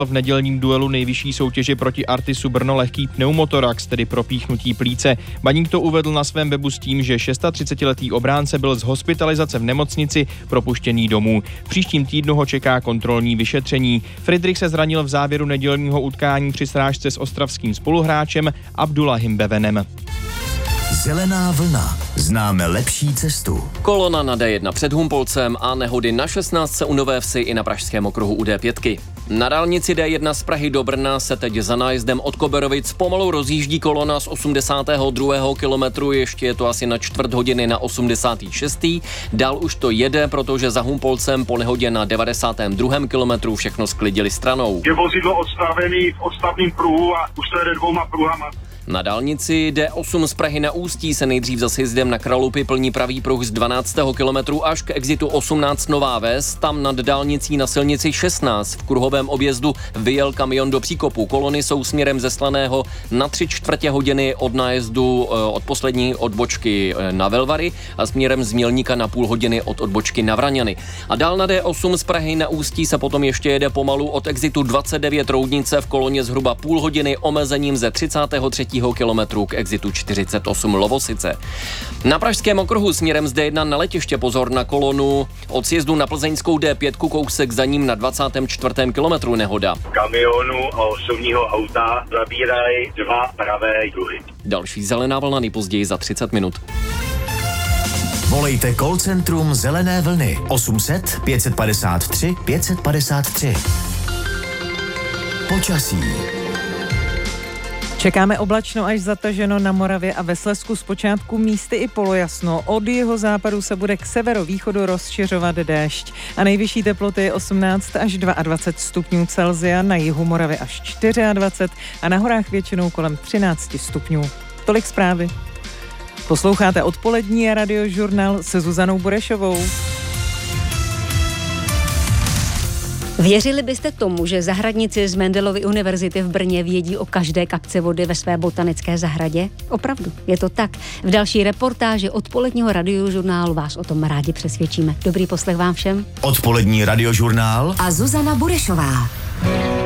v nedělním duelu nejvyšší soutěže proti Artisu Brno lehký pneumotorax, tedy propíchnutí plíce. Baník to uvedl na svém webu s tím, že 36letý obránce byl z hospitalizace v nemocnici propuštěný domů. V příštím týdnu ho čeká kontrolní vyšetření. Friedrich se zranil v závěru nedělního utkání při srážce s ostravským spoluhráčem Abdullahim Bevenem. Zelená vlna. Známe lepší cestu. Kolona na D1 před Humpolcem a nehody na 16 u Nové Vsi i na pražském okruhu u D5. Na dálnici D1 z Prahy do Brna se teď za nájezdem od Koberovic pomalu rozjíždí kolona z 82. kilometru, ještě je to asi na čtvrt hodiny na 86. Dál už to jede, protože za Humpolcem po nehodě na 92. kilometru všechno sklidili stranou. Je vozidlo odstavený v odstavném pruhu a už to jede 2 pruhama. Na dálnici D8 z Prahy na Ústí se nejdřív za sjezdem na Kralupy plní pravý pruh z 12. kilometru až k exitu 18 Nová Ves. Tam nad dálnicí na silnici 16 v kruhovém objezdu vyjel kamion do příkopu. Kolony jsou směrem ze Slaného na 3/4 hodiny od nájezdu od poslední odbočky na Velvary a směrem z Mělníka na půl hodiny od odbočky na Vraňany. A dál na D8 z Prahy na Ústí se potom ještě jede pomalu od exitu 29 Roudnice v koloně zhruba půl hodiny omezením ze 33. kilometru k exitu 48 Lovosice. Na pražském okruhu směrem z D1 na letiště pozor na kolonu od sjezdu na plzeňskou D5 kousek za ním na 24. kilometru nehoda. Kamionu a osobního auta zabírají 2 pravé pruhy. Další zelená vlna nejpozději za 30 minut. Volejte call centrum Zelené vlny 800 553 553. Počasí. Čekáme oblačno až zataženo na Moravě a ve Slezsku zpočátku místy i polojasno. Od jihozápadu se bude k severovýchodu rozšiřovat déšť. A nejvyšší teploty je 18 až 22 stupňů Celsia, na jihu Moravy až 24 a na horách většinou kolem 13 stupňů. Tolik zprávy. Posloucháte odpolední radiožurnál se Zuzanou Burešovou. Věřili byste tomu, že zahradníci z Mendelovy univerzity v Brně vědí o každé kapce vody ve své botanické zahradě? Opravdu, je to tak. V další reportáži odpoledního radiožurnálu vás o tom rádi přesvědčíme. Dobrý poslech vám všem. Odpolední radiožurnál a Zuzana Burešová.